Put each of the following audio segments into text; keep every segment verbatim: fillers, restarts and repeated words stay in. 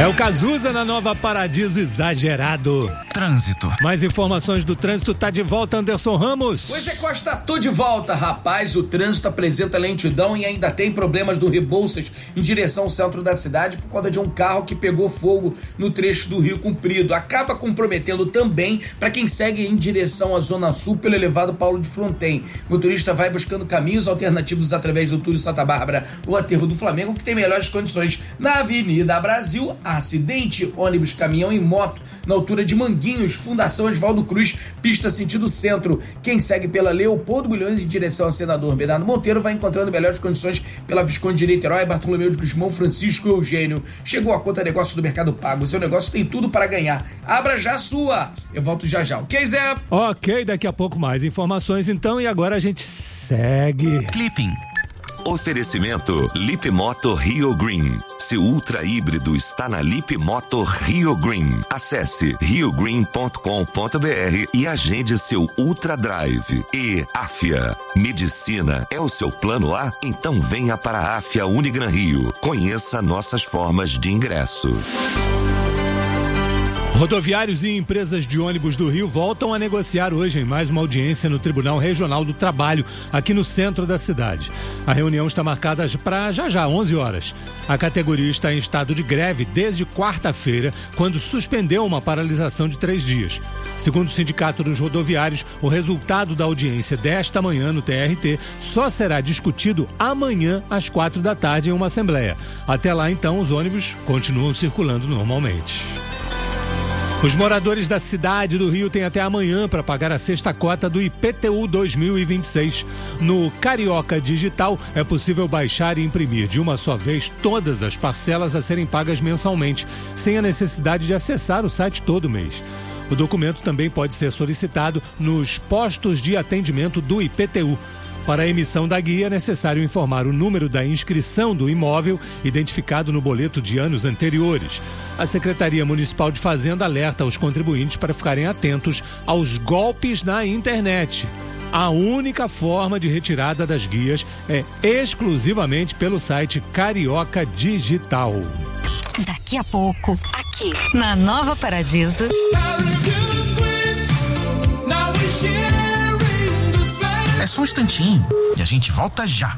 É o Cazuza na Nova Paradiso Exagerado. Trânsito. Mais informações do trânsito, tá de volta Anderson Ramos. Pois é, Costa, tô de volta, rapaz. O trânsito apresenta lentidão e ainda tem problemas do Rebouças em direção ao centro da cidade por conta de um carro que pegou fogo no trecho do Rio Comprido. Acaba comprometendo também para quem segue em direção à Zona Sul pelo elevado Paulo de Fronten. O motorista vai buscando caminhos alternativos através do Túlio Santa Bárbara ou Aterro do Flamengo, que tem melhores condições. Na Avenida Brasil, acidente, ônibus, caminhão e moto na altura de Manguinhos, Fundação Oswaldo Cruz, pista sentido centro. Quem segue pela Leopoldo Bulhões em direção ao senador Bernardo Monteiro vai encontrando melhores condições pela Visconde de Niterói, Bartolomeu de Guzmão, Francisco Eugênio. Chegou a conta negócio do Mercado Pago. Seu negócio tem tudo para ganhar. Abra já a sua. Eu volto já já. Ok, Zé? Ok, daqui a pouco mais informações então e agora a gente segue. Clipping. Oferecimento Lip Moto Rio Green. Seu ultra híbrido está na Lip Moto Rio Green. Acesse rio green ponto com ponto b r e agende seu Ultra Drive. E Afia. Medicina é o seu plano A? Então venha para a Afia Unigran Rio. Conheça nossas formas de ingresso. Rodoviários e empresas de ônibus do Rio voltam a negociar hoje em mais uma audiência no Tribunal Regional do Trabalho, aqui no centro da cidade. A reunião está marcada para já já, onze horas. A categoria está em estado de greve desde quarta-feira, quando suspendeu uma paralisação de três dias. Segundo o Sindicato dos Rodoviários, o resultado da audiência desta manhã no T R T só será discutido amanhã às quatro da tarde em uma assembleia. Até lá, então, os ônibus continuam circulando normalmente. Os moradores da cidade do Rio têm até amanhã para pagar a sexta cota do I P T U dois mil e vinte e seis. No Carioca Digital é possível baixar e imprimir de uma só vez todas as parcelas a serem pagas mensalmente, sem a necessidade de acessar o site todo mês. O documento também pode ser solicitado nos postos de atendimento do I P T U. Para a emissão da guia, é necessário informar o número da inscrição do imóvel identificado no boleto de anos anteriores. A Secretaria Municipal de Fazenda alerta os contribuintes para ficarem atentos aos golpes na internet. A única forma de retirada das guias é exclusivamente pelo site Carioca Digital. Daqui a pouco, aqui na Nova Paradiso. É só um instantinho e a gente volta já.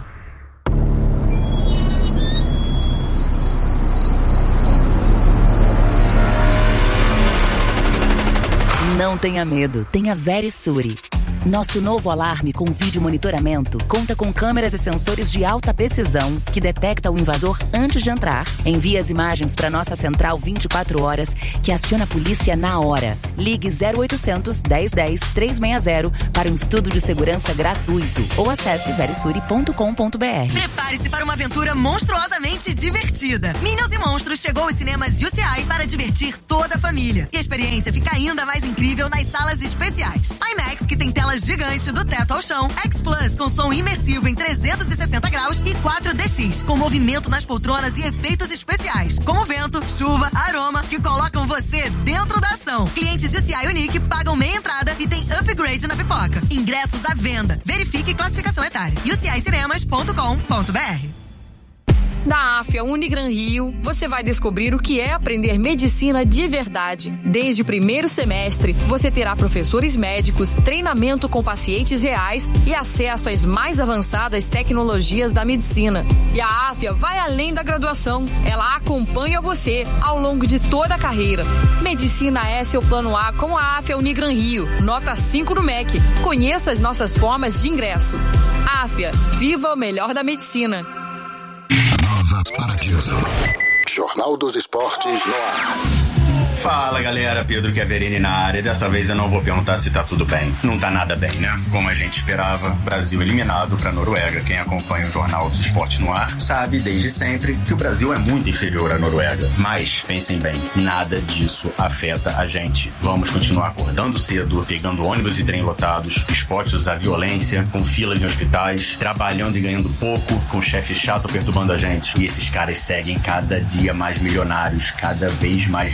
Não tenha medo, tenha Verisure. Nosso novo alarme com vídeo monitoramento conta com câmeras e sensores de alta precisão que detecta o invasor antes de entrar. Envia as imagens para nossa central vinte e quatro horas, que aciona a polícia na hora. Ligue zero oitocentos, dez dez, trezentos e sessenta para um estudo de segurança gratuito ou acesse verisure ponto com ponto b r. Prepare-se para uma aventura monstruosamente divertida. Minions e Monstros chegou aos cinemas U C I para divertir toda a família. E a experiência fica ainda mais incrível nas salas especiais. IMAX, que tem tela gigante do teto ao chão. X Plus, com som imersivo em trezentos e sessenta graus e quatro D X, com movimento nas poltronas e efeitos especiais, como vento, chuva, aroma, que colocam você dentro da ação. Clientes U C I Unique pagam meia entrada e tem upgrade na pipoca. Ingressos à venda. Verifique classificação etária. u c i cinemas ponto com ponto b r. Da Afia Unigran Rio, você vai descobrir o que é aprender medicina de verdade. Desde o primeiro semestre, você terá professores médicos, treinamento com pacientes reais e acesso às mais avançadas tecnologias da medicina. E a Afia vai além da graduação. Ela acompanha você ao longo de toda a carreira. Medicina é seu plano A com a Afia Unigran Rio. Nota cinco no M E C. Conheça as nossas formas de ingresso. Afia, viva o melhor da medicina. Nova Paradiso. Jornal dos Esportes no ar. Fala galera, Pedro Chiaverini na área. Dessa vez eu não vou perguntar se tá tudo bem. Não tá nada bem, né? Como a gente esperava, Brasil eliminado pra Noruega. Quem acompanha o Jornal do Esporte no ar sabe desde sempre que o Brasil é muito inferior à Noruega. Mas, pensem bem, nada disso afeta a gente. Vamos continuar acordando cedo, pegando ônibus e trem lotados, expostos à violência, com filas em hospitais, trabalhando e ganhando pouco, com chefe chato perturbando a gente. E esses caras seguem cada dia mais milionários, cada vez mais ricos.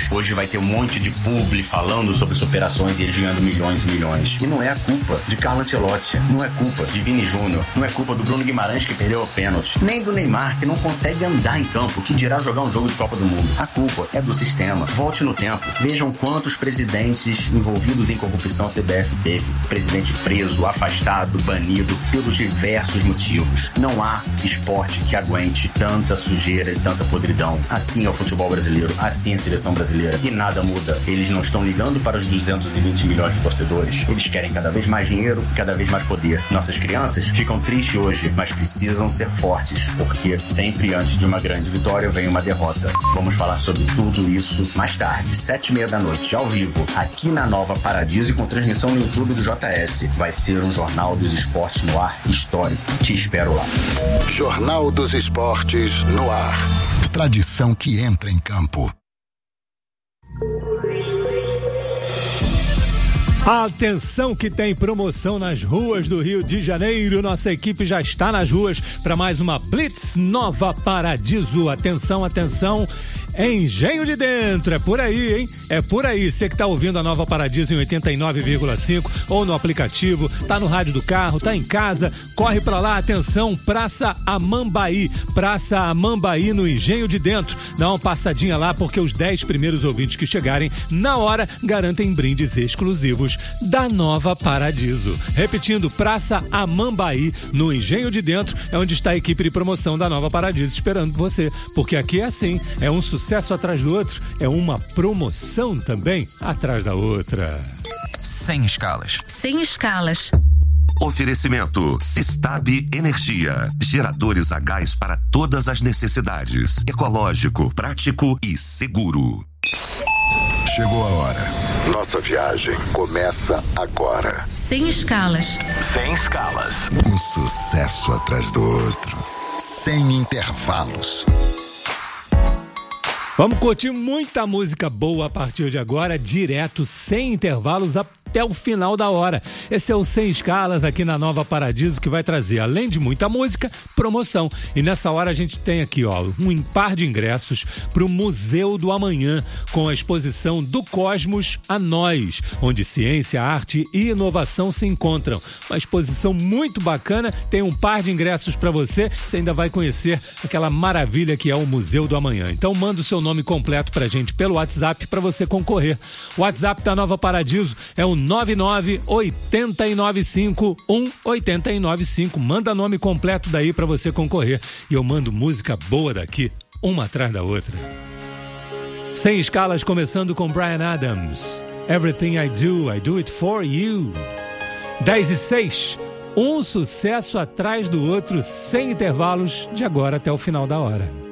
Hoje vai ter um monte de publi falando sobre superações e eles ganhando milhões e milhões. E não é a culpa de Carlo Ancelotti, não é culpa de Vini Júnior, não é culpa do Bruno Guimarães que perdeu o pênalti, nem do Neymar que não consegue andar em campo, que dirá jogar um jogo de Copa do Mundo. A culpa é do sistema. Volte no tempo. Vejam quantos presidentes envolvidos em corrupção a C B F teve. Presidente preso, afastado, banido, pelos diversos motivos. Não há esporte que aguente tanta sujeira e tanta podridão. Assim é o futebol brasileiro, assim é a seleção brasileira. E nada muda. Eles não estão ligando para os duzentos e vinte milhões de torcedores. Eles querem cada vez mais dinheiro e cada vez mais poder. Nossas crianças ficam tristes hoje, mas precisam ser fortes, porque sempre antes de uma grande vitória vem uma derrota. Vamos falar sobre tudo isso mais tarde, sete e meia da noite, ao vivo, aqui na Nova Paradiso e com transmissão no YouTube do J S. Vai ser um Jornal dos Esportes no ar histórico. Te espero lá. Jornal dos Esportes no ar. Tradição que entra em campo. Atenção que tem promoção nas ruas do Rio de Janeiro. Nossa equipe já está nas ruas para mais uma Blitz Nova Paradiso. Atenção, atenção. Engenho de Dentro, é por aí, hein? É por aí. Você que tá ouvindo a Nova Paradiso em oitenta e nove vírgula cinco ou no aplicativo, tá no rádio do carro, tá em casa, corre pra lá, atenção, Praça Amambaí, Praça Amambaí no Engenho de Dentro. Dá uma passadinha lá porque os dez primeiros ouvintes que chegarem na hora garantem brindes exclusivos da Nova Paradiso. Repetindo, Praça Amambaí no Engenho de Dentro é onde está a equipe de promoção da Nova Paradiso esperando você, porque aqui é assim, é um sucesso Sucesso atrás do outro, é uma promoção também atrás da outra. Sem escalas. Sem escalas. Oferecimento Sistab Energia, geradores a gás para todas as necessidades, ecológico, prático e seguro. Chegou a hora. Nossa viagem começa agora. Sem escalas. Sem escalas. Um sucesso atrás do outro. Sem intervalos. Vamos curtir muita música boa a partir de agora, direto, sem intervalos, até o final da hora. Esse é o Sem Escalas aqui na Nova Paradiso, que vai trazer, além de muita música, promoção. E nessa hora a gente tem aqui, ó, um par de ingressos para o Museu do Amanhã, com a exposição Do Cosmos a Nós, onde ciência, arte e inovação se encontram. Uma exposição muito bacana, tem um par de ingressos para você, você ainda vai conhecer aquela maravilha que é o Museu do Amanhã. Então manda o seu nome completo pra gente pelo WhatsApp para você concorrer. O WhatsApp da Nova Paradiso é o nove nove oito nove cinco um oito nove cinco. Manda nome completo daí para você concorrer e eu mando música boa daqui, uma atrás da outra. Sem escalas, começando com Bryan Adams. Everything I Do, I Do It For You. dez e seis. Um sucesso atrás do outro, sem intervalos, de agora até o final da hora.